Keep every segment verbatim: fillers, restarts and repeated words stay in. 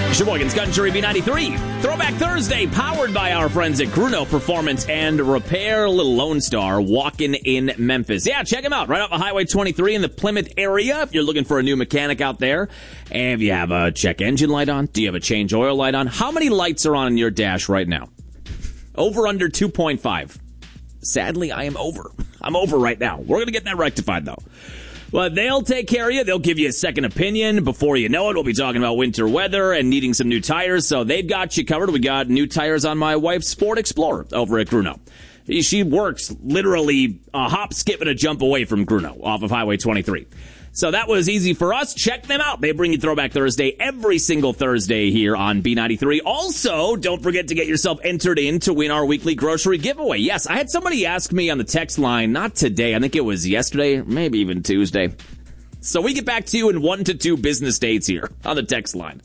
Sheboygan's Country B ninety-three. Throwback Thursday, powered by our friends at Gruno Performance and Repair. Little Lone Star walking in Memphis. Yeah, check them out right off of Highway twenty-three in the Plymouth area if you're looking for a new mechanic out there. And if you have a check engine light on, do you have a change oil light on? How many lights are on in your dash right now? Over under two point five. Sadly, I am over. I'm over right now. We're going to get that rectified, though. Well, they'll take care of you. They'll give you a second opinion. Before you know it, we'll be talking about winter weather and needing some new tires. So they've got you covered. We got new tires on my wife's Ford Explorer over at Gruno. She works literally a hop, skip, and a jump away from Gruno off of Highway twenty-three. So that was easy for us. Check them out. They bring you Throwback Thursday every single Thursday here on B ninety-three. Also, don't forget to get yourself entered in to win our weekly grocery giveaway. Yes, I had somebody ask me on the text line, not today, I think it was yesterday, maybe even Tuesday. So we get back to you in one to two business days here on the text line.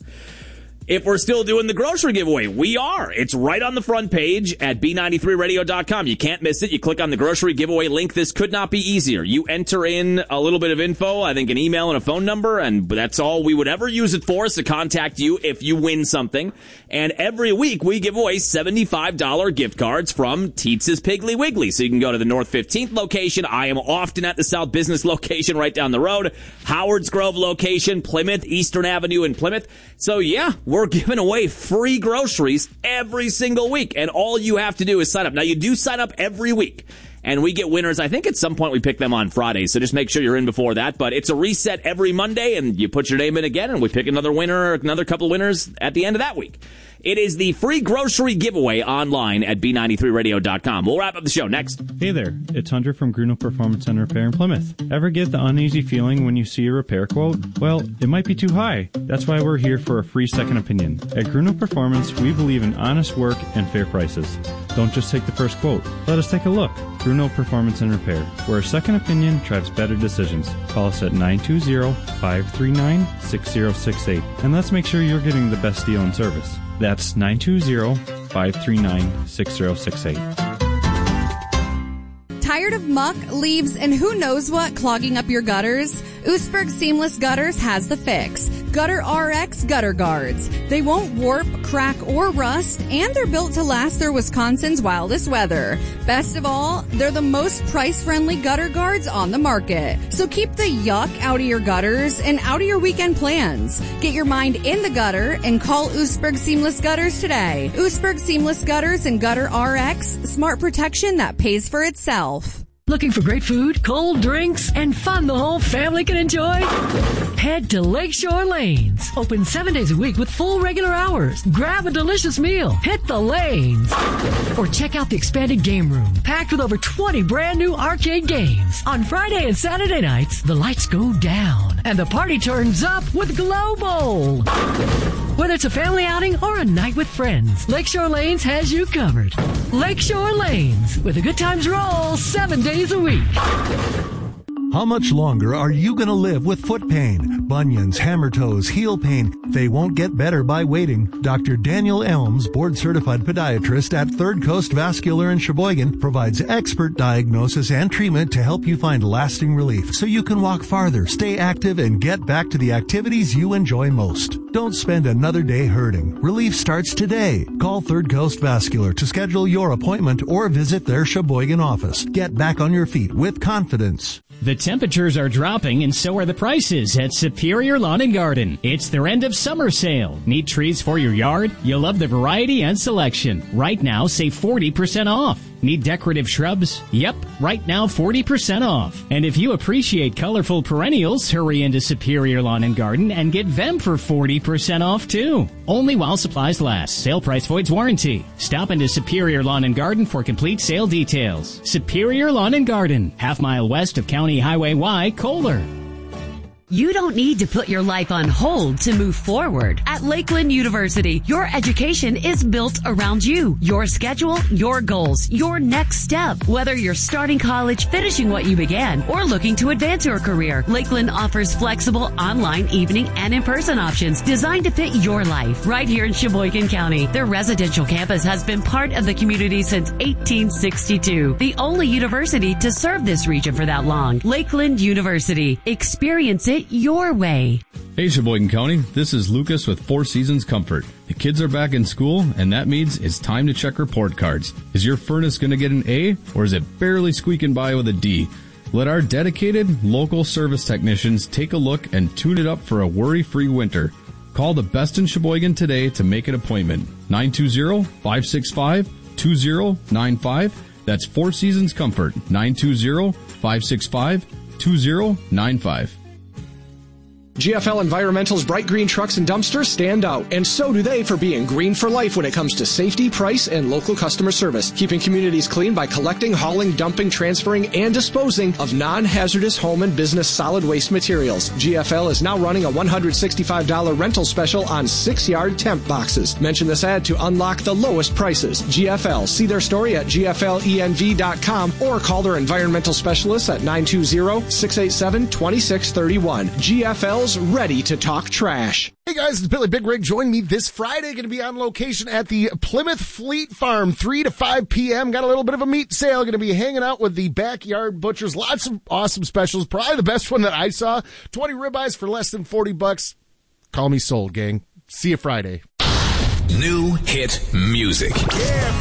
If we're still doing the grocery giveaway, we are. It's right on the front page at B ninety-three radio dot com. You can't miss it. You click on the grocery giveaway link. This could not be easier. You enter in a little bit of info, I think an email and a phone number, and that's all we would ever use it for, is to contact you if you win something. And every week we give away seventy-five dollars gift cards from Teetz's Piggly Wiggly. So you can go to the North fifteenth location. I am often at the South Business location right down the road. Howard's Grove location, Plymouth, Eastern Avenue in Plymouth. So yeah, we're giving away free groceries every single week, and all you have to do is sign up. Now, you do sign up every week, and we get winners. I think at some point we pick them on Friday, so just make sure you're in before that. But it's a reset every Monday, and you put your name in again, and we pick another winner, another couple winners at the end of that week. It is the free grocery giveaway online at B ninety-three radio dot com. We'll wrap up the show next. Hey there, it's Hunter from Gruno Performance and Repair in Plymouth. Ever get the uneasy feeling when you see a repair quote? Well, it might be too high. That's why we're here for a free second opinion. At Gruno Performance, we believe in honest work and fair prices. Don't just take the first quote. Let us take a look. Gruno Performance and Repair, where a second opinion drives better decisions. Call us at nine two zero, five three nine, six zero six eight, and let's make sure you're getting the best deal and service. That's nine two zero, five three nine, six zero six eight. Tired of muck, leaves, and who knows what clogging up your gutters? Oostburg Seamless Gutters has the fix. Gutter R X Gutter Guards. They won't warp, crack, or rust, and they're built to last through Wisconsin's wildest weather. Best of all, they're the most price-friendly gutter guards on the market. So keep the yuck out of your gutters and out of your weekend plans. Get your mind in the gutter and call Oostburg Seamless Gutters today. Oostburg Seamless Gutters and Gutter R X, smart protection that pays for itself. Looking for great food, cold drinks, and fun the whole family can enjoy? Head to Lakeshore Lanes. Open seven days a week with full regular hours. Grab a delicious meal. Hit the lanes. Or check out the expanded game room, packed with over twenty brand new arcade games. On Friday and Saturday nights, the lights go down and the party turns up with Glow Bowl. Whether it's a family outing or a night with friends, Lakeshore Lanes has you covered. Lakeshore Lanes, with a good times roll seven days a week. How much longer are you going to live with foot pain, bunions, hammer toes, heel pain? They won't get better by waiting. Doctor Daniel Elms, board-certified podiatrist at Third Coast Vascular in Sheboygan, provides expert diagnosis and treatment to help you find lasting relief so you can walk farther, stay active, and get back to the activities you enjoy most. Don't spend another day hurting. Relief starts today. Call Third Coast Vascular to schedule your appointment or visit their Sheboygan office. Get back on your feet with confidence. The temperatures are dropping and so are the prices at Superior Lawn and Garden. It's their end of summer sale. Need trees for your yard? You'll love the variety and selection. Right now, save forty percent off. Need decorative shrubs? Yep, right now forty percent off. And if you appreciate colorful perennials, hurry into Superior Lawn and Garden and get them for forty percent off too. Only while supplies last. Sale price voids warranty. Stop into Superior Lawn and Garden for complete sale details. Superior Lawn and Garden, half mile west of County Highway Y, Kohler. You don't need to put your life on hold to move forward. At Lakeland University, your education is built around you, your schedule, your goals, your next step. Whether you're starting college, finishing what you began, or looking to advance your career, Lakeland offers flexible online, evening, and in-person options designed to fit your life. Right here in Sheboygan County, their residential campus has been part of the community since eighteen sixty-two. The only university to serve this region for that long. Lakeland University. Experience it your way. Hey Sheboygan County, this is Lucas with Four Seasons Comfort. The kids are back in school, and that means it's time to check report cards. Is your furnace going to get an A, or is it barely squeaking by with a D? Let our dedicated, local service technicians take a look and tune it up for a worry-free winter. Call the best in Sheboygan today to make an appointment. nine two zero, five six five, two zero nine five. That's Four Seasons Comfort. nine two zero, five six five, two zero nine five. G F L Environmental's bright green trucks and dumpsters stand out, and so do they for being green for life when it comes to safety, price, and local customer service. Keeping communities clean by collecting, hauling, dumping, transferring, and disposing of non-hazardous home and business solid waste materials. G F L is now running a one hundred sixty-five dollars rental special on six-yard temp boxes. Mention this ad to unlock the lowest prices. G F L. See their story at G F L E N V dot com or call their environmental specialists at nine two zero, six eight seven, two six three one. G F L ready to talk trash. Hey guys, it's Billy Big Rig. Join me this Friday. Going to be on location at the Plymouth Fleet Farm, three to five p.m. Got a little bit of a meat sale. Going to be hanging out with the Backyard Butchers. Lots of awesome specials. Probably the best one that I saw. twenty ribeyes for less than forty bucks. Call me sold, gang. See you Friday. New hit music. Yeah,